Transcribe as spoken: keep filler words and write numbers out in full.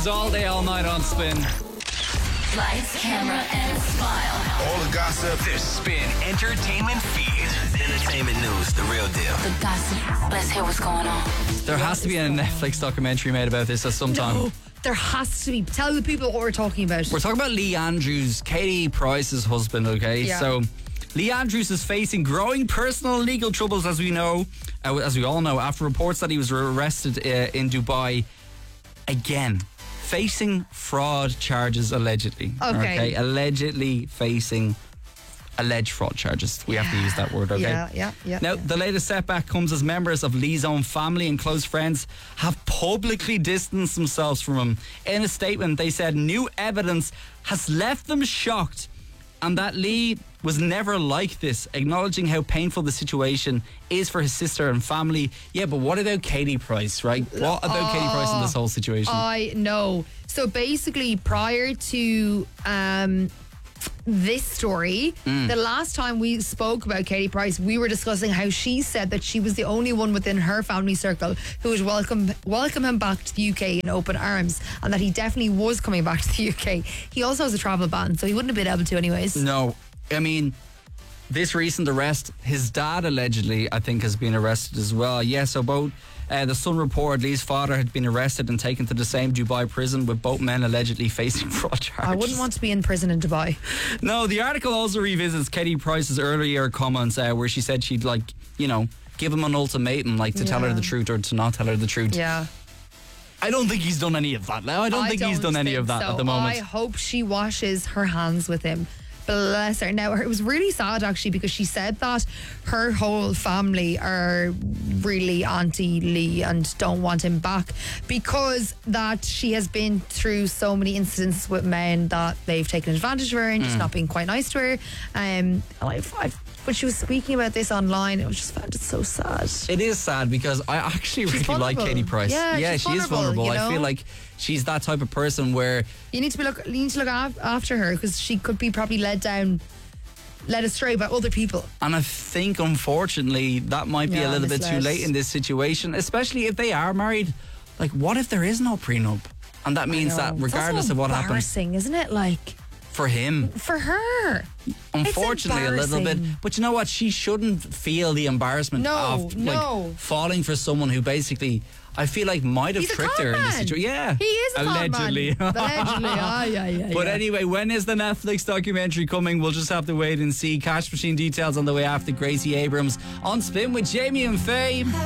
news all day, all night on Spin. Lights, camera, and smile. All the gossip. The Spin Entertainment Feed. Entertainment news, the real deal. The gossip. Let's hear what's going on. There has to be a Netflix documentary made about this at some time. No, there has to be. Tell the people what we're talking about. We're talking about Lee Andrews, Katie Price's husband, okay? Yeah. So, Lee Andrews is facing growing personal and legal troubles, as we know, uh, as we all know, after reports that he was arrested uh, in Dubai again. Facing fraud charges, allegedly. Okay. Allegedly facing alleged fraud charges. We have to use that word, okay? Yeah, yeah, yeah. Now, yeah. the latest setback comes as members of Lee's own family and close friends have publicly distanced themselves from him. In a statement, they said new evidence has left them shocked and that Lee was never like this, acknowledging how painful the situation is for his sister and family. Yeah, but what about Katie Price, right? What about Katie Price in this whole situation? I know. So basically, prior to um, this story, Mm. the last time we spoke about Katie Price, we were discussing how she said that she was the only one within her family circle who would welcome welcome him back to the U K in open arms, and that he definitely was coming back to the U K. He also has a travel ban, so he wouldn't have been able to anyways. No, I mean, this recent arrest, his dad allegedly, I think, has been arrested as well. Yeah, so both, uh, the Sun reported Lee's father had been arrested and taken to the same Dubai prison, with both men allegedly facing fraud charges. I wouldn't want to be in prison in Dubai. No, the article also revisits Katie Price's earlier comments uh, where she said she'd, like, you know, give him an ultimatum, like, to tell her Yeah. the truth or to not tell her the truth. Yeah. I don't think he's done any of that. I don't I think he's don't done any think of that so. at the moment. I hope she washes her hands with him. Bless her. Now, it was really sad actually, because she said that her whole family are really anti-Lee and don't want him back, because that she has been through so many incidents with men that they've taken advantage of her and Mm. just not being quite nice to her. Um, and I've, I've, when she was speaking about this online, I just found it so sad. It is sad because I actually She's really like vulnerable. Katie Price. Yeah, she's she is vulnerable, vulnerable. you I know? feel like she's that type of person where You need to be look. You need to look af- after her, because she could be probably led down, led astray by other people. And I think, unfortunately, that might be Yeah, a little bit too misled. late in this situation, especially if they are married. Like, what if there is no prenup? And that means that regardless That's of what happens embarrassing, isn't it? Like, for him, for her. unfortunately, a little bit. embarrassing. But you know what? She shouldn't feel the embarrassment No, of like, no. falling for someone who basically, I feel like, might have He's a tricked con her in this man. situation. Yeah. He is a con man. Allegedly. Allegedly. Ah, yeah, yeah, But yeah. anyway, when is the Netflix documentary coming? We'll just have to wait and see. Cash Machine details on the way after Gracie Abrams on Spin with Jamie and Faye.